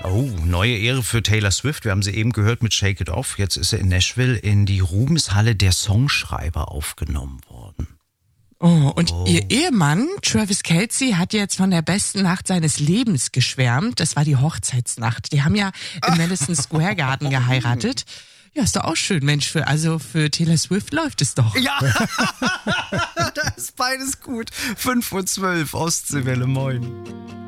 Oh, neue Ehre für Taylor Swift. Wir haben sie eben gehört mit Shake It Off. Jetzt ist er in Nashville in die Ruhmeshalle der Songschreiber aufgenommen worden. Oh, und ihr Ehemann, Travis Kelce, hat jetzt von der besten Nacht seines Lebens geschwärmt. Das war die Hochzeitsnacht. Die haben ja im Madison Square Garden geheiratet. Ja, ist doch auch schön, Mensch. Für Taylor Swift läuft es doch. Ja, da ist beides gut. 5:12 Ostseewelle, moin.